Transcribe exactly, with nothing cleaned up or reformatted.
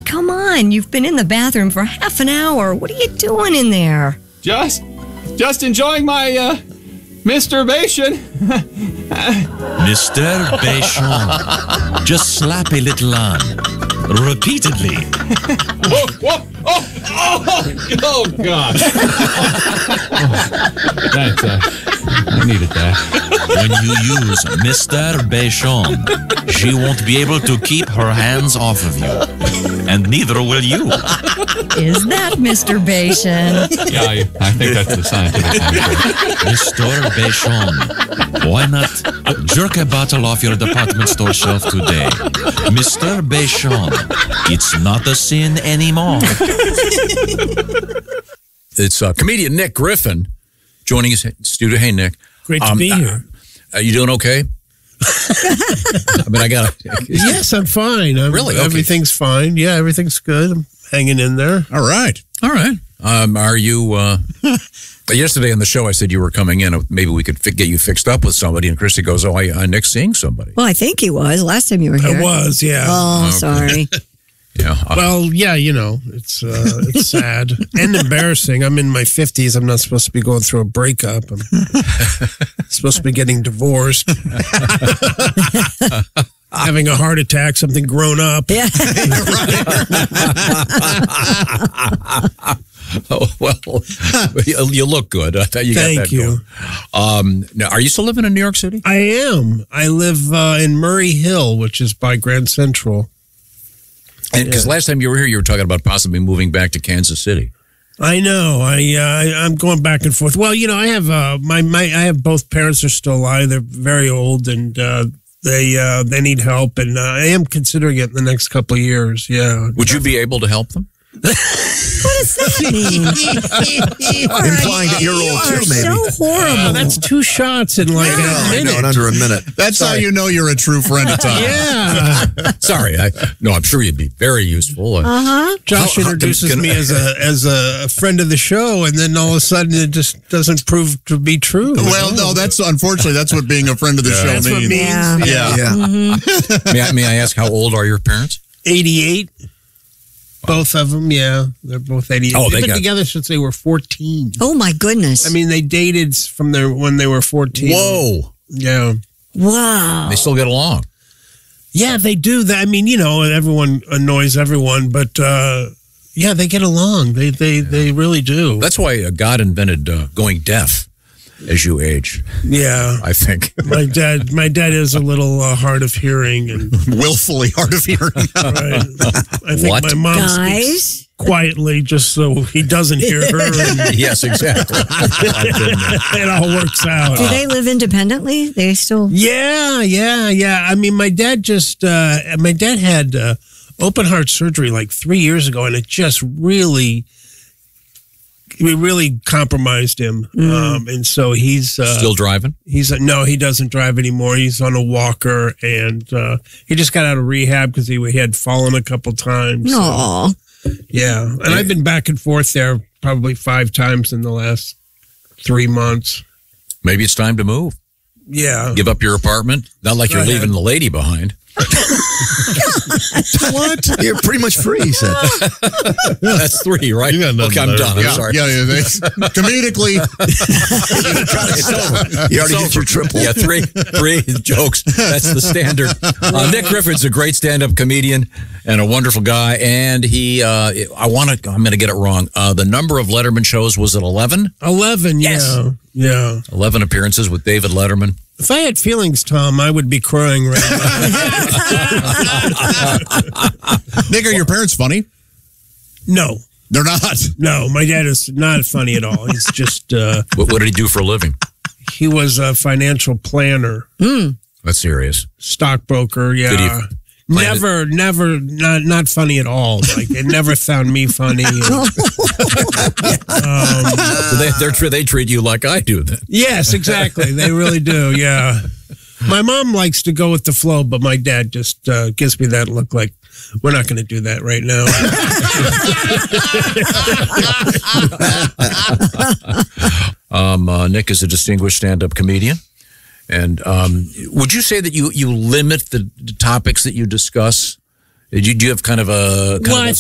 come on. You've been in the bathroom for half an hour. What are you doing in there? Just, just enjoying my uh, masturbation. Mister Béchon, just slap a little on. Repeatedly. Whoa, whoa, oh, oh, oh, God. That's, uh, I needed that. When you use Mister Béchon, she won't be able to keep her hands off of you. And neither will you. Is that Mister Béchon? Yeah, I, I think that's the scientific name. Mister Béchon, why not jerk a bottle off your department store shelf today? Mister Béchon, it's not a sin anymore. It's uh, comedian Nick Griffin joining us in the studio. Hey, Nick. Great to um, be here. Are you doing okay? I mean, I got to. Yes, I'm fine. I'm, Really? Okay. Everything's fine. Yeah, everything's good. I'm hanging in there. All right. All right. Um, are you. Uh, yesterday on the show, I said you were coming in. Maybe we could fi- get you fixed up with somebody. And Christy goes, oh, I, uh, Nick's seeing somebody. Well, I think he was last time you were here. I was, yeah. Oh, Okay. sorry. Yeah. Uh, Well, yeah, you know, it's uh, it's sad and embarrassing. I'm in my fifties. I'm not supposed to be going through a breakup. I'm supposed to be getting divorced. Having a heart attack, something grown up. Yeah. oh, well, you, you look good. I thought you Thank got that you. going. Um, now, are you still living in New York City? I am. I live uh, in Murray Hill, which is by Grand Central. Because Yeah. last time you were here, you were talking about possibly moving back to Kansas City. I know. I, uh, I I'm going back and forth. Well, you know, I have uh, my my I have both parents are still alive. They're very old, and uh, they uh, they need help. And uh, I am considering it in the next couple of years. Yeah. Would you be able to help them? What does that mean? Implying that you're old You are too, maybe. so horrible. That's two shots in like I a know, minute. in under a minute. That's how you know you're a true friend of Tom. Yeah. Sorry, I no, I'm sure you'd be very useful. Uh, Uh-huh. Josh How- how- introduces can- me as a as a friend of the show, and then all of a sudden it just doesn't prove to be true. Well, no, that's unfortunately that's what being a friend of the show That's what means. it means. Yeah. Yeah. Yeah. may I may I ask how old are your parents? eighty-eight. Both of them, yeah, they're both eighty-eight. Oh, They've they been got- together since they were fourteen. Oh, my goodness. I mean, they dated from their when they were fourteen. Whoa, Yeah, wow. they still get along. yeah, they do. That. I mean, you know, everyone annoys everyone, but uh, yeah, they get along. They they they really do. That's why uh, God invented uh, going deaf as you age. Yeah, I think. my dad, my dad is a little uh, hard of hearing, and Willfully hard of hearing. right. I think What? my mom speaks Guys? quietly just so he doesn't hear her, and Yes, exactly. it all works out. Do they live independently? They still... Yeah, yeah, yeah. I mean, my dad just, uh, my dad had uh, open heart surgery like three years ago, and it just really, we really compromised him. Um, and so he's uh, Still driving? he's uh, no, he doesn't drive anymore. He's on a walker, and uh, he just got out of rehab because he, he had fallen a couple times. So, Aw. yeah, and I've been back and forth there probably five times in the last three months. Maybe it's time to move. Yeah. Give up your apartment. Not like Go you're ahead. leaving the lady behind. What? You're pretty much free, he said. That's three, right? You got nothing Okay, I'm there. done. I'm yeah, sorry. Yeah, yeah, thanks. Comedically, It's over. You already It's hit your over. triple. Yeah, three, three jokes. That's the standard. Uh, Nick Griffin's a great stand-up comedian and a wonderful guy. And he, uh, I want to, I'm going to get it wrong. Uh, the number of Letterman shows was at eleven. eleven, Yes. yeah. Yeah. eleven appearances with David Letterman. If I had feelings, Tom, I would be crying right now. Nick, are your parents funny? No, They're not. no, my dad is not funny at all. He's just, uh, What, what did he do for a living? he was a financial planner, That's serious. stockbroker, yeah. Did he plan it? Never, never, not not funny at all. Like, it never found me funny. um, So they, they're, they treat you like I do then. yes, exactly. They really do, yeah. My mom likes to go with the flow, but my dad just uh, gives me that look like, we're not going to do that right now. Um, uh, Nick is a distinguished stand-up comedian. And um, would you say that you, you limit the, the topics that you discuss? Do you, do you have kind of a kind Well, of a I